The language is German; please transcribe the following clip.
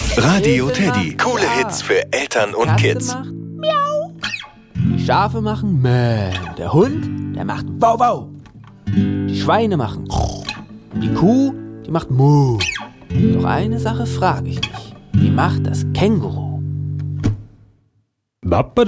Radio Teddy. Coole Hits für Eltern und Katze Kids. macht Miau. Die Schafe machen Mäh. Der Hund, der macht Wow Wow. Die Schweine machen und die Kuh, die macht Mu. Doch eine Sache frage ich mich. Wie macht das Känguru?